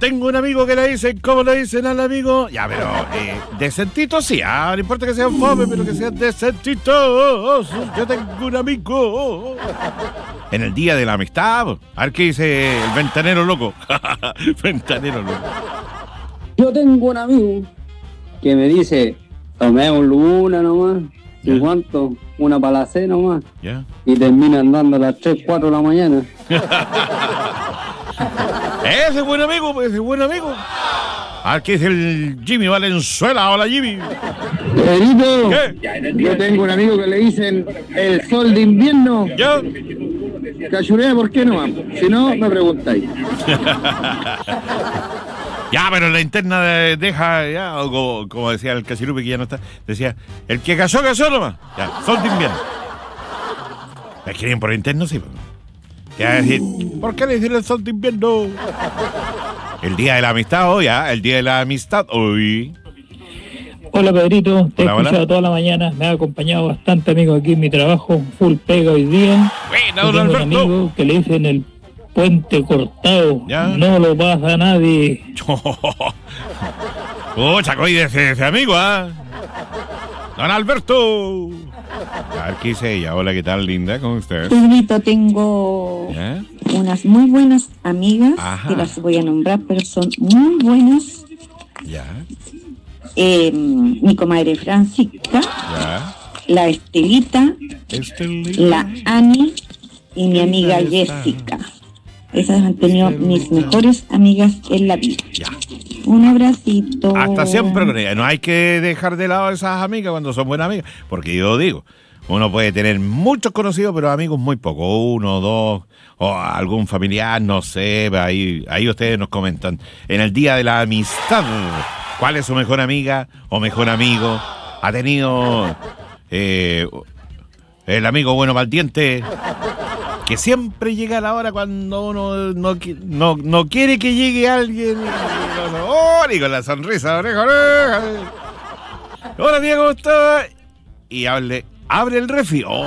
tengo un amigo que le dicen, ¿cómo le dicen al amigo? Ya, pero decentito sí, no importa que sean fome, pero que sean decentitos. Yo tengo un amigo. En el día de la amistad, a ver qué dice el ventanero loco. Ventanero loco. Yo tengo un amigo que me dice, tomemos una nomás. ¿Y cuánto? Una para la cena nomás. ¿Ya? Y termina andando a las 3, 4 de la mañana. Ese es buen amigo, ese es buen amigo. Aquí es el Jimmy Valenzuela. Hola, Jimmy. Pedrito, ¿Qué? yo tengo un amigo que le dicen el sol de invierno. ¿Ya? Cachurea, ¿por qué no? Si no, me preguntáis. Ya, pero la interna deja, ya, o como decía el Cachirupe, que ya no está, decía, el que casó nomás. Ya, sol de invierno. ¿Me quieren por interno? Sí. ¿Qué va a decir? ¿Por qué le dicen el sol de invierno? El día de la amistad hoy, ¿ah? El día de la amistad hoy. Hola Pedrito, te he Hola, escuchado hola. toda la mañana, me ha acompañado bastante amigo aquí en mi trabajo, full pega hoy día. Bueno, Yo don tengo un Alberto. amigo que le dicen el puente cortado, ¿Ya? no lo pasa nadie. Pucha, oye, ese amigo, ¿ah? Don Alberto. A ver, ¿qué dice ella? Hola, ¿qué tal, linda? ¿Cómo estás? Pedrito, tengo ¿Ya? unas muy buenas amigas, Ajá. que las voy a nombrar, pero son muy buenas. ¿Ya? Mi comadre Francisca, ¿Ya? la Estelita, la Ani y mi amiga Jessica. Esas han tenido mis mejores amigas en la vida. Ya. Un abracito. Hasta siempre, no hay que dejar de lado a esas amigas cuando son buenas amigas, porque yo digo, uno puede tener muchos conocidos, pero amigos muy pocos, uno, dos, o algún familiar, no sé, ahí ustedes nos comentan. En el día de la amistad, ¿cuál es su mejor amiga o mejor amigo? ¿Ha tenido el amigo bueno para el diente, que siempre llega a la hora cuando uno no quiere que llegue alguien? Y con la sonrisa, oreja, oreja. Hola, tía, ¿cómo estás? Y abre el refri. Oh.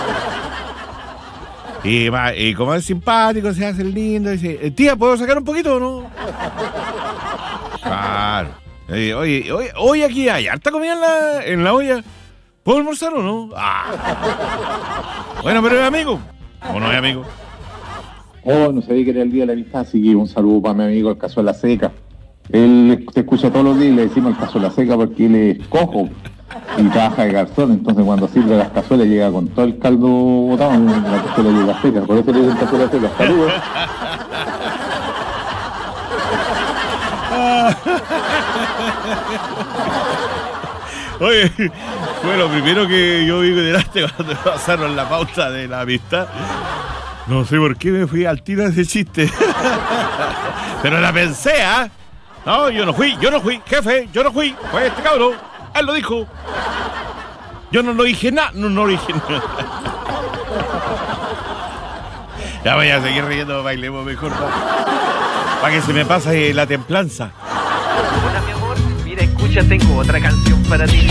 Y como es simpático, se hace el lindo, dice, tía, ¿puedo sacar un poquito o no? Claro. Oye, aquí hay harta comida en la olla. ¿Puedo almorzar o no? Bueno, pero es amigo. ¿O no es amigo? Oh, no sabía que era el día de la amistad, así que un saludo para mi amigo el Cazuela Seca. Él te escucha todos los días y le decimos el Cazuela Seca porque él es cojo y trabaja de garzón, entonces cuando sirve las cazuelas llega con todo el caldo botado, la cazuela llega seca, por eso le dicen Cazuela Seca. Saludos. Oye, fue lo primero que yo vi delante cuando pasaron la pauta de la amistad. No sé por qué me fui al tiro de ese chiste. Pero la pensé, ¿ah? No, yo no fui, jefe, yo no fui. Fue este cabrón, él lo dijo. Yo no lo dije nada, no lo dije nada. Ya voy a seguir riendo, bailemos mejor, para que se me pase la templanza. Hola, mi amor. Mira, escucha, tengo otra canción para ti.